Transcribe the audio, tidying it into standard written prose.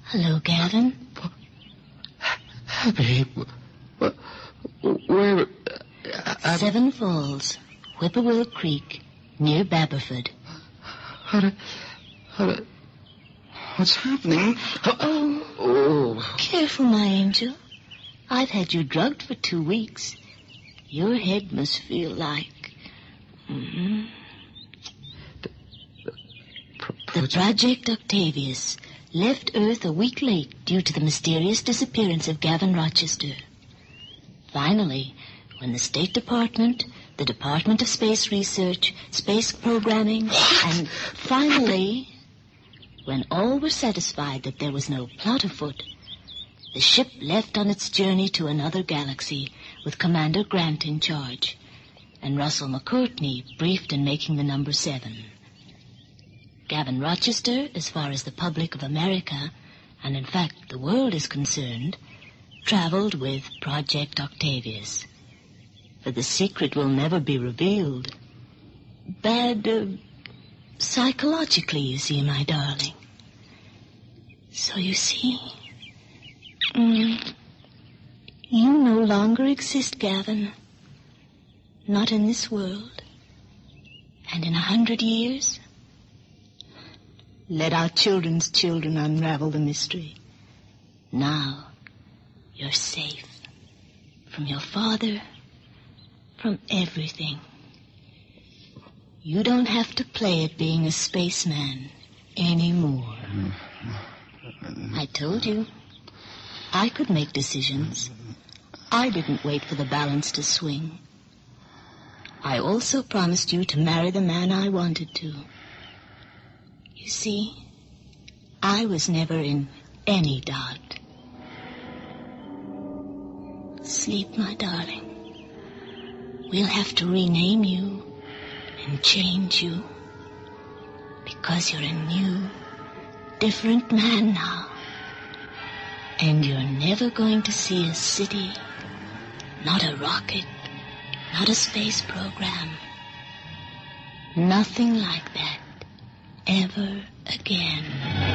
Hello, Gavin. Babe, where... Seven Falls, Whippoorwill Creek, near Baberford. What's happening? Oh. Careful, my angel. I've had you drugged for 2 weeks. Your head must feel like... The Project Octavius left Earth a week late due to the mysterious disappearance of Gavin Rochester. Finally, when the State Department, the Department of Space Research, Space Programming, and finally, when all were satisfied that there was no plot afoot, the ship left on its journey to another galaxy with Commander Grant in charge, and Russell McCourtney briefed in making the number 7. Gavin Rochester, as far as the public of America, and in fact the world is concerned, traveled with Project Octavius. But the secret will never be revealed. Bad, psychologically, you see, my darling. So you see, you no longer exist, Gavin. Not in this world. And in 100 years, let our children's children unravel the mystery. Now, you're safe. From your father, from everything. You don't have to play at being a spaceman anymore. I told you, I could make decisions. I didn't wait for the balance to swing. I also promised you to marry the man I wanted to. You see, I was never in any doubt. Sleep, my darling. We'll have to rename you and change you because you're a new, different man now. And you're never going to see a city, not a rocket, not a space program. Nothing like that ever again.